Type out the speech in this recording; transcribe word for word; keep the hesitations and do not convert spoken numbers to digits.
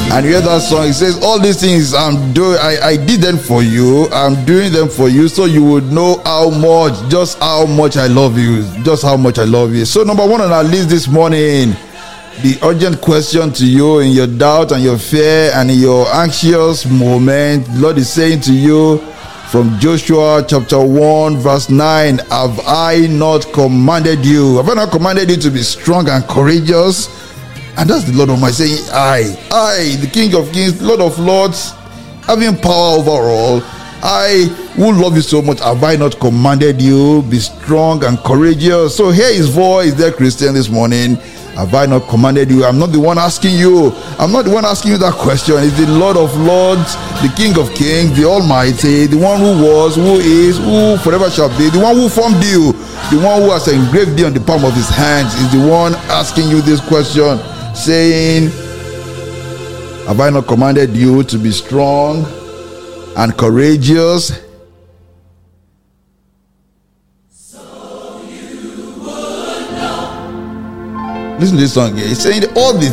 And you hear that song, it says, all these things I'm doing, I, I did them for you, I'm doing them for you, so you would know how much, just how much I love you, just how much I love you. So number one on our list this morning, the urgent question to you in your doubt and your fear and in your anxious moment, the Lord is saying to you from Joshua chapter one verse nine, have I not commanded you? Have I not commanded you to be strong and courageous? And that's the Lord of my saying, I, I, the King of Kings, Lord of Lords, having power over all, I who love you so much, have I not commanded you? Be strong and courageous. So hear his voice there, Christian, this morning. Have I not commanded you? I'm not the one asking you. I'm not the one asking you that question. It's the Lord of Lords, the King of Kings, the Almighty, the one who was, who is, who forever shall be, the one who formed you, the one who has engraved you on the palm of his hands, is the one asking you this question, saying, have I not commanded you to be strong and courageous? So you would know. Listen to this song here. It's saying all the